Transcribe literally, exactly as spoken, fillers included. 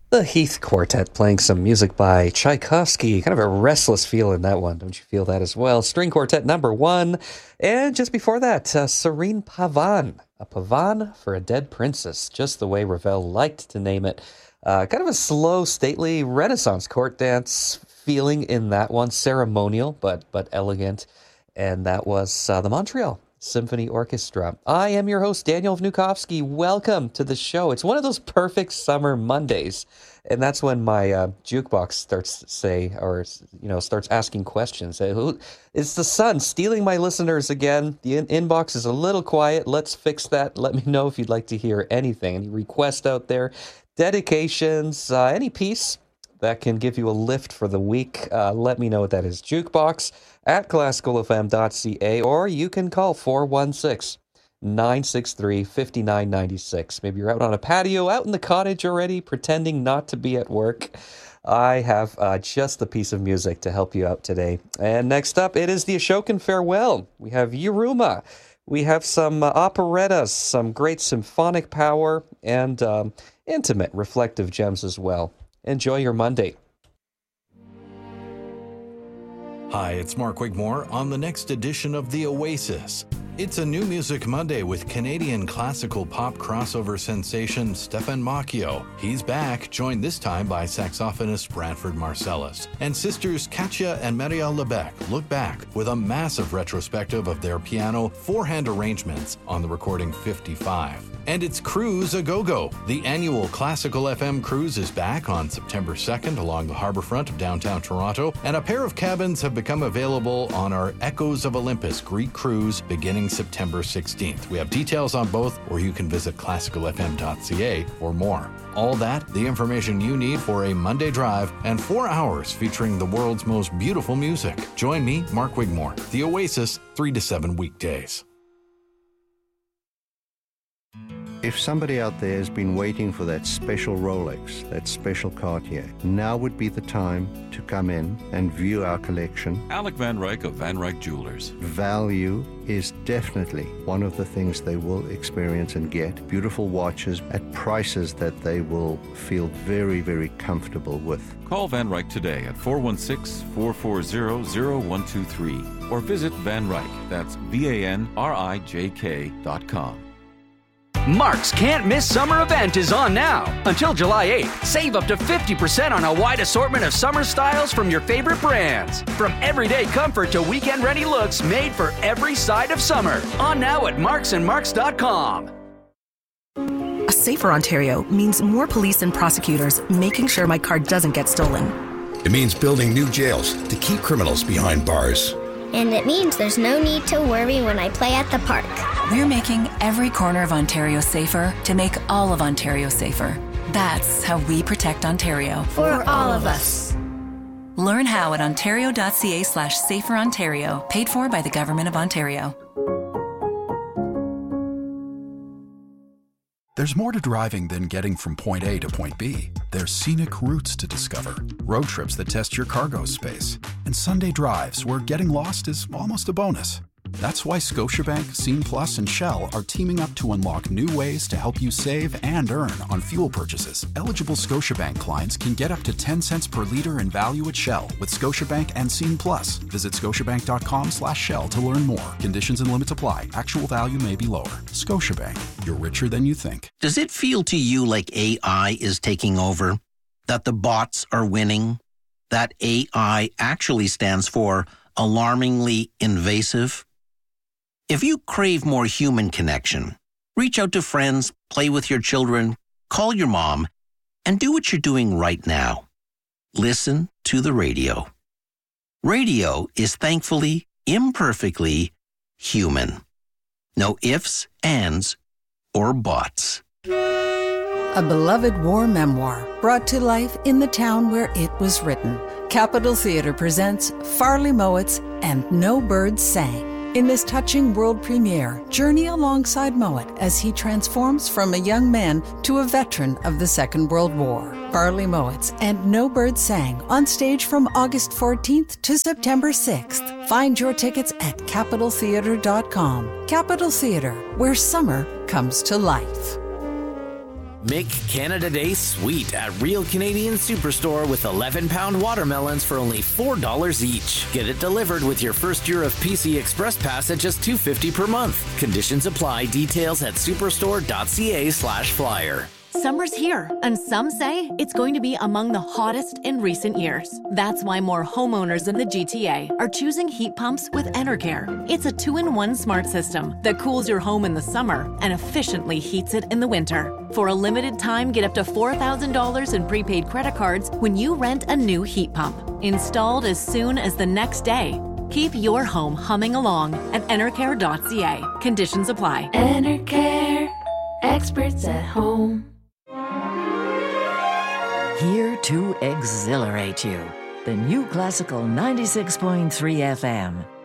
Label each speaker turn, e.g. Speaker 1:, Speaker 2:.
Speaker 1: The Heath Quartet playing some music by Tchaikovsky. Kind of a restless feel in that one. Don't you feel that as well? String Quartet number one. And just before that, uh, Serene Pavan. A Pavan for a Dead Princess. Just the way Ravel liked to name it. Uh, kind of a slow, stately Renaissance court dance feeling in that one. Ceremonial, but, but elegant. And that was uh, the Montreal Symphony Orchestra. I am your host, Daniel Vnukovsky. Welcome to the show. It's one of those perfect summer Mondays, and that's when my uh, jukebox starts to say, or you know, starts asking questions. Is the sun stealing my listeners again? The in- inbox is a little quiet. Let's fix that. Let me know if you'd like to hear anything. Any requests out there, dedications, uh, any piece that can give you a lift for the week. Uh, let me know what that is. Jukebox at classical f m dot c a, or you can call four one six, nine six three, five nine nine six. Maybe you're out on a patio, out in the cottage already, pretending not to be at work. I have uh, just the piece of music to help you out today. And next up, it is the Ashokan Farewell. We have Yuruma. We have some uh, operettas, some great symphonic power, and um, intimate, reflective gems as well. Enjoy your Monday.
Speaker 2: Hi, it's Mark Wigmore on the next edition of The Oasis. It's a New Music Monday with Canadian classical pop crossover sensation Stefan Macchio. He's back, joined this time by saxophonist Branford Marsalis. And sisters Katja and Marielle Lebec look back with a massive retrospective of their piano four-hand arrangements on the recording fifty-five. And it's Cruise a Go-Go. The annual Classical F M cruise is back on September second along the harborfront of downtown Toronto, and a pair of cabins have become available on our Echoes of Olympus Greek cruise beginning September sixteenth. We have details on both, or you can visit classical f m dot c a for more. All that, the information you need for a Monday drive, and four hours featuring the world's most beautiful music. Join me, Mark Wigmore, The Oasis, three to seven weekdays.
Speaker 3: If somebody out there has been waiting for that special Rolex, that special Cartier, now would be the time to come in and view our collection.
Speaker 4: Alec Van Ryk of Van Ryk Jewelers.
Speaker 3: Value is definitely one of the things they will experience and get. Beautiful watches at prices that they will feel very, very comfortable with.
Speaker 4: Call Van Ryk today at four one six, four four zero, zero one two three or visit Van Ryk, that's V A N R I J K dot com.
Speaker 5: Mark's Can't Miss Summer event is on now. Until July eighth, save up to fifty percent on a wide assortment of summer styles from your favorite brands. From everyday comfort to weekend-ready looks made for every side of summer. On now at marks and marks dot com.
Speaker 6: A safer Ontario means more police and prosecutors making sure my car doesn't get stolen.
Speaker 7: It means building new jails to keep criminals behind bars.
Speaker 8: And it means there's no need to worry when I play at the park.
Speaker 9: We're making every corner of Ontario safer to make all of Ontario safer. That's how we protect Ontario.
Speaker 8: For all of us.
Speaker 9: Learn how at ontario.ca slash safer Ontario. Paid for by the Government of Ontario.
Speaker 10: There's more to driving than getting from point A to point B. There's scenic routes to discover, road trips that test your cargo space, and Sunday drives where getting lost is almost a bonus. That's why Scotiabank, Scene Plus, and Shell are teaming up to unlock new ways to help you save and earn on fuel purchases. Eligible Scotiabank clients can get up to ten cents per liter in value at Shell with Scotiabank and Scene Plus. Visit scotiabank.com slash Shell to learn more. Conditions and limits apply. Actual value may be lower. Scotiabank. You're richer than you think.
Speaker 11: Does it feel to you like A I is taking over? That the bots are winning? That A I actually stands for alarmingly invasive? If you crave more human connection, reach out to friends, play with your children, call your mom, and do what you're doing right now. Listen to the radio. Radio is thankfully, imperfectly human. No ifs, ands, or buts.
Speaker 12: A beloved war memoir brought to life in the town where it was written. Capitol Theatre presents Farley Mowat's And No Birds Sang. In this touching world premiere, journey alongside Mowat as he transforms from a young man to a veteran of the Second World War. Farley Mowat's And No Birds Sang on stage from August fourteenth to September sixth. Find your tickets at capitol theatre dot com. Capitol Theatre, where summer comes to life.
Speaker 13: Make Canada Day sweet at Real Canadian Superstore with eleven pound watermelons for only four dollars each. Get it delivered with your first year of P C Express Pass at just two dollars and fifty cents per month. Conditions apply. Details at superstore.ca slash flyer.
Speaker 14: Summer's here, and some say it's going to be among the hottest in recent years. That's why more homeowners in the G T A are choosing heat pumps with Enercare. It's a two-in-one smart system that cools your home in the summer and efficiently heats it in the winter. For a limited time, get up to four thousand dollars in prepaid credit cards when you rent a new heat pump. Installed as soon as the next day. Keep your home humming along at enercare dot c a. Conditions apply.
Speaker 15: Enercare, experts at home.
Speaker 16: Here to exhilarate you. The new Classical ninety-six point three F M.